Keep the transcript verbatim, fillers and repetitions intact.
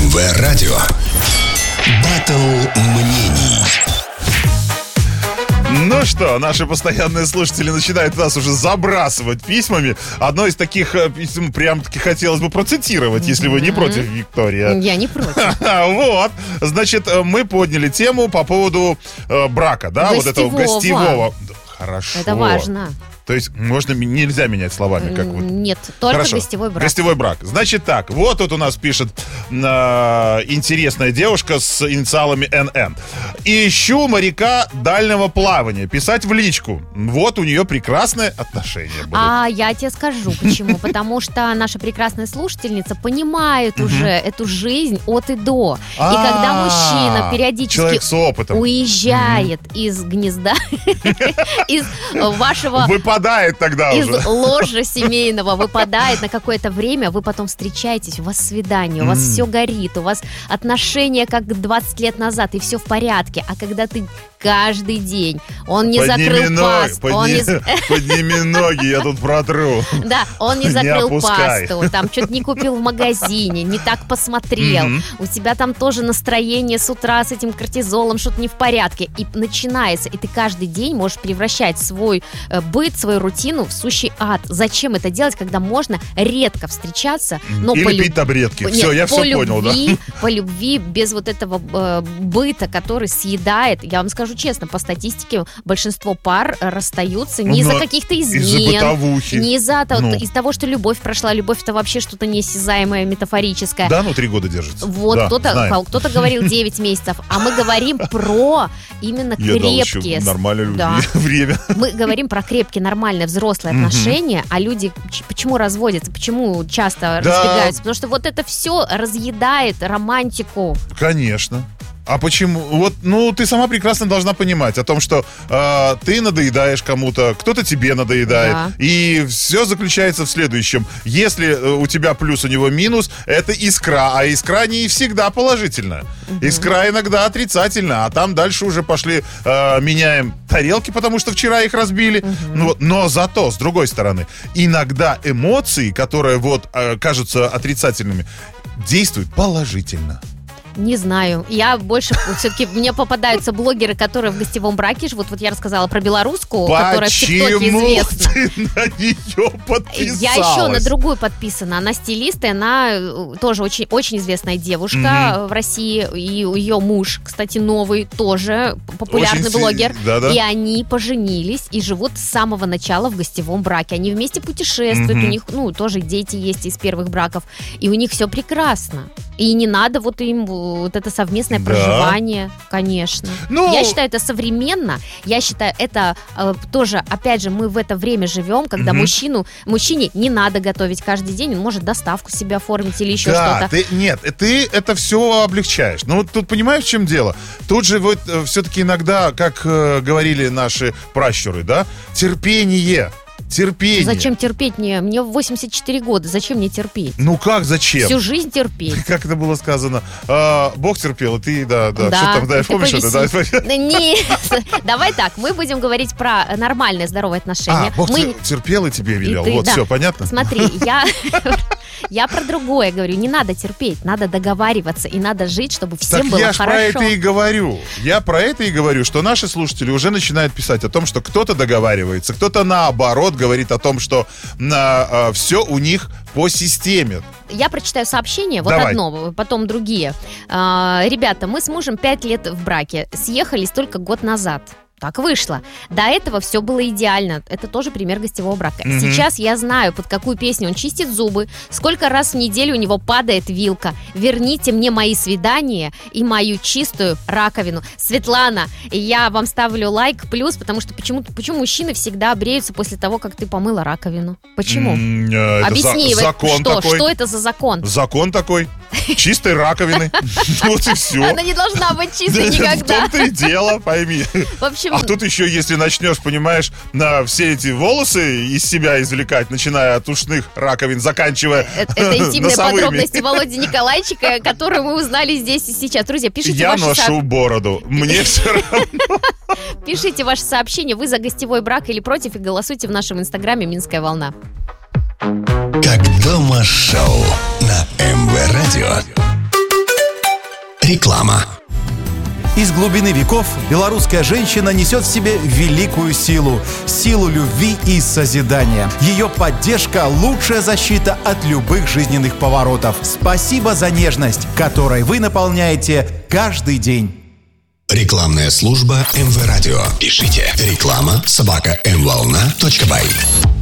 эм вэ Радио. Баттл мнений. Ну что, наши постоянные слушатели начинают нас уже забрасывать письмами. Одно из таких писем прям-таки хотелось бы процитировать, если вы не против, Виктория. Я не против. Вот. Значит, мы подняли тему по поводу э, брака, да, вот этого гостевого. Хорошо. Это важно. То есть можно, нельзя менять словами, как вот. Нет, только Хорошо. гостевой брак. Гостевой брак. Значит так, вот тут у нас пишет э, интересная девушка с инициалами эн эн. Ищу моряка дальнего плавания. Писать в личку. Вот у нее прекрасное отношение будет. А я тебе скажу, почему. Потому что наша прекрасная слушательница понимает уже эту жизнь от и до. И когда мужчина периодически уезжает из гнезда, из вашего... Выпадает тогда из уже. ложа семейного, выпадает на какое-то время, вы потом встречаетесь, у вас свидание, у вас mm. все горит, у вас отношения как двадцать лет назад, и все в порядке. А когда ты каждый день, он не подними закрыл ноги, пасту, подни, он не... подними ноги, я тут протру. Да, он не закрыл не пасту, там что-то не купил в магазине, не так посмотрел. Mm-hmm. У тебя там тоже настроение с утра с этим кортизолом, что-то не в порядке. И начинается, и ты каждый день можешь превращать свой э, быт, свою рутину в сущий ад. Зачем это делать, когда можно редко встречаться, но или по пить люб... таблетки. Нет, все, я по все любви, понял, да. По любви, без вот этого э, быта, который съедает. Я вам скажу честно, по статистике большинство пар расстаются не но из-за каких-то измен, из-за бытовухи. Не из-за того, ну. из того, что любовь прошла. Любовь — это вообще что-то неосязаемое, метафорическое. Да, ну три года держится. Вот, да, кто-то, кто-то говорил девять месяцев, а мы говорим про именно я крепкие. Нормальное любви да. время. Мы говорим про крепкие, нормальные, взрослые отношения, а люди почему разводятся, почему часто да. разбегаются? Потому что вот это все разъедает романтику. Конечно. А почему? Вот, ну, ты сама прекрасно должна понимать о том, что э, ты надоедаешь кому-то, кто-то тебе надоедает. Да. И все заключается в следующем. Если у тебя плюс, у него минус, это искра. А искра не всегда положительная. Угу. Искра иногда отрицательная. А там дальше уже пошли, э, меняем тарелки, потому что вчера их разбили. Угу. Ну, но зато, с другой стороны, иногда эмоции, которые вот э, кажутся отрицательными, действуют положительно. Не знаю. Я больше... Все-таки мне попадаются блогеры, которые в гостевом браке живут. Вот я рассказала про белоруску, почему которая в ТикТоке известна. Ты на нее подписалась? Я еще на другую подписана. Она стилист, и она тоже очень, очень известная девушка mm-hmm. в России. И ее муж, кстати, новый, тоже популярный очень блогер. Да-да. И они поженились и живут с самого начала в гостевом браке. Они вместе путешествуют. Mm-hmm. У них, ну, тоже дети есть из первых браков. И у них все прекрасно. И не надо вот им вот это совместное да. проживание, конечно. Ну... Я считаю, это современно. Я считаю, это э, тоже, опять же, мы в это время живем, когда угу. мужчину, мужчине не надо готовить каждый день, он может доставку себе оформить или еще да, что-то. Ты, нет, ты это все облегчаешь. Ну вот тут понимаешь, в чем дело? Тут же вот э, все-таки иногда, как э, говорили наши пращуры, да, терпение. Терпение. Зачем терпеть мне? Мне восемьдесят четыре года. Зачем мне терпеть? Ну как, зачем? Всю жизнь терпеть. Как это было сказано? А, Бог терпел, и ты, да, да. да что там, да, помнишь это? Да? Нет. Давай так, мы будем говорить про нормальные, здоровые отношения. А, Бог мы... терпел и тебе велел. И ты, вот, да. Все, понятно? Смотри, я... Я про другое говорю. Не надо терпеть, надо договариваться. И надо жить, чтобы всем так было я хорошо. Я про это и говорю. Я про это и говорю, что наши слушатели уже начинают писать о том, что кто-то договаривается, кто-то наоборот говорит о том, что на, а, все у них по системе. Я прочитаю сообщение, вот Давай. одно, потом другие. А, ребята, мы с мужем пять лет в браке, съехались только год назад. Так вышло. До этого все было идеально. Это тоже пример гостевого брака. Mm-hmm. Сейчас я знаю, под какую песню он чистит зубы, сколько раз в неделю у него падает вилка. Верните мне мои свидания и мою чистую раковину. Светлана, я вам ставлю лайк плюс, потому что почему, почему мужчины всегда бреются после того, как ты помыла раковину? Почему? Mm-hmm. Объясни, за- закон что, такой. что это за закон? Закон такой. Чистой раковины. Вот и все. Она не должна быть чистой никогда. В том-то и дело, пойми. В общем... А тут еще, если начнешь, понимаешь, на все эти волосы из себя извлекать, начиная от ушных раковин, заканчивая Это, это интимные носовыми. Подробности Володи Николайчика, которые мы узнали здесь и сейчас. Друзья, пишите Я ваши ношу со... бороду. Мне все равно. Пишите ваши сообщения, вы за гостевой брак или против, и голосуйте в нашем инстаграме «Минская волна». Как дома шоу на эм вэ Радио. Реклама. Из глубины веков белорусская женщина несет в себе великую силу. Силу любви и созидания. Ее поддержка – лучшая защита от любых жизненных поворотов. Спасибо за нежность, которой вы наполняете каждый день. Рекламная служба эм вэ Радио. Пишите реклама собака эм волна точка бай.